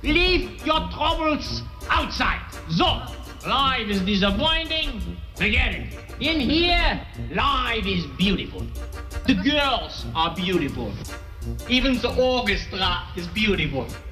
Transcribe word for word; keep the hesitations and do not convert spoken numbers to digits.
Leave your troubles outside. So, life is disappointing. Forget it. In here, life is beautiful. The girls are beautiful. Even the orchestra is beautiful.